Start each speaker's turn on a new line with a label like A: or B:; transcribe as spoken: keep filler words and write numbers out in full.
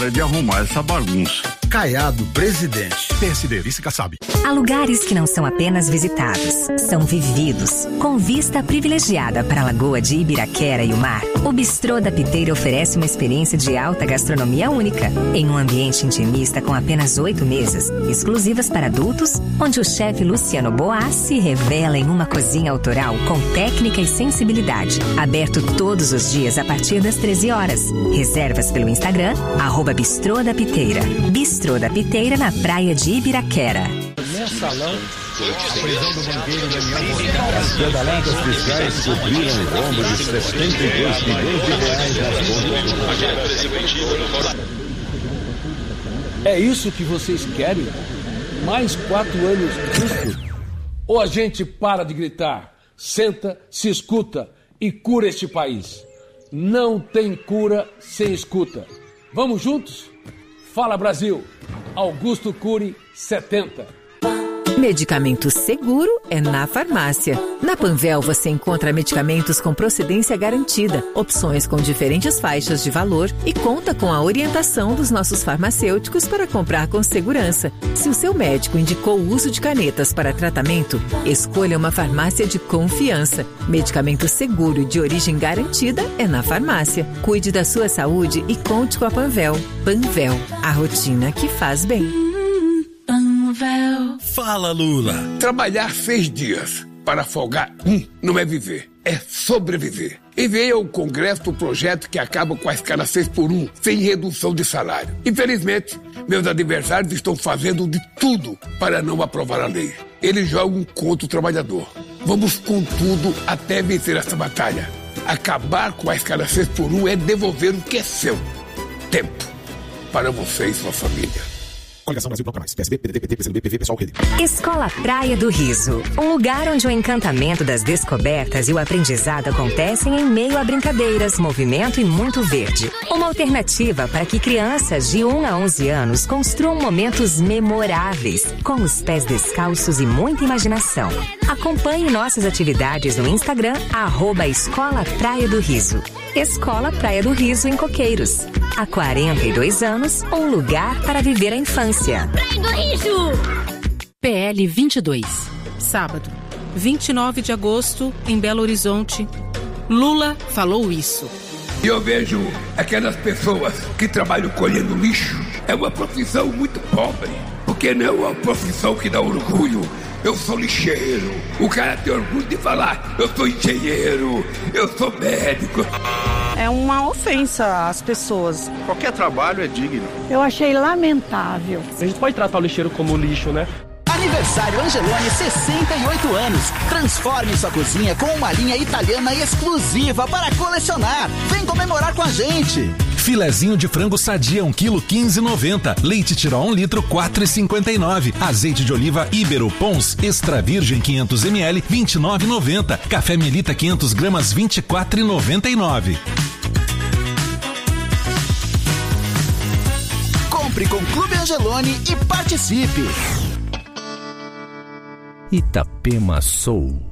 A: hora de arrumar essa bagunça.
B: Caiado Presidente.
C: P S D, vice Kassab.
D: Há lugares que não são apenas visitados, são vividos. Com vista privilegiada para a Lagoa de Ibiraquera e o mar, o Bistrô da Piteira oferece uma experiência de alta gastronomia única, em um ambiente intimista com apenas oito mesas, exclusivas para adultos, onde o chefe Luciano Boas se revela em uma cozinha autoral com técnica e sensibilidade. Aberto todos os dias a partir das treze horas. Reservas pelo Instagram, arroba Bistrô da Piteira. Bistrô da Piteira na praia de Ibiraquera.
E: Mensalão, a prisão do banqueiro Daniel Morgado. As pedaladas fiscais cobriram o rombo de setenta e dois milhões de reais nas contas.
F: É isso que vocês querem? Mais quatro anos disso? Ou a gente para de gritar, senta, se escuta e cura este país? Não tem cura sem escuta. Vamos juntos? Fala Brasil! Augusto Cury, setenta.
G: Medicamento seguro é na farmácia. Na Panvel você encontra medicamentos com procedência garantida, opções com diferentes faixas de valor e conta com a orientação dos nossos farmacêuticos para comprar com segurança. Se o seu médico indicou o uso de canetas para tratamento, escolha uma farmácia de confiança. Medicamento seguro e de origem garantida é na farmácia. Cuide da sua saúde e conte com a Panvel. Panvel, a rotina que faz bem.
H: Fala, Lula. Trabalhar seis dias para folgar um não é viver, é sobreviver. Enviei ao Congresso o projeto que acaba com a escala seis por um, sem redução de salário. Infelizmente, meus adversários estão fazendo de tudo para não aprovar a lei. Eles jogam contra o trabalhador. Vamos com tudo até vencer essa batalha. Acabar com a escala seis por um é devolver o que é seu. Tempo para você e sua família.
C: Coligação Brasil Bloco Mais. P S B, P D T, P T, P C do B, P V, Pessoal Rede.
D: Escola Praia do Riso. Um lugar onde o encantamento das descobertas e o aprendizado acontecem em meio a brincadeiras, movimento e muito verde. Uma alternativa para que crianças de um a onze anos construam momentos memoráveis, com os pés descalços e muita imaginação. Acompanhe nossas atividades no Instagram, arroba Escola Praia do Riso. Escola Praia do Riso em Coqueiros. Há quarenta e dois anos, um lugar para viver a infância.
I: Praia do Riso!
J: P L vinte e dois. Sábado, vinte e nove de agosto, em Belo Horizonte. Lula falou isso.
H: E eu vejo aquelas pessoas que trabalham colhendo lixo. É uma profissão muito pobre, porque não é uma profissão que dá orgulho. Eu sou lixeiro. O cara tem orgulho de falar, eu sou engenheiro, eu sou médico.
K: É uma ofensa às pessoas.
L: Qualquer trabalho é digno.
K: Eu achei lamentável.
M: A gente pode tratar o lixeiro como lixo, né?
N: Aniversário Angeloni, sessenta e oito anos. Transforme sua cozinha com uma linha italiana exclusiva para colecionar. Vem comemorar com a gente.
O: Filezinho de frango sadia, um quilo, quinze reais e noventa centavos. Leite Tirol, um litro, quatro reais e cinquenta e nove centavos. Azeite de oliva Ibero Pons, extra virgem, quinhentos mililitros, vinte e nove reais e noventa centavos. Café Melita, quinhentas gramas, vinte e quatro reais e noventa e nove centavos.
N: Compre com Clube Angeloni e participe.
P: Itapema Soul.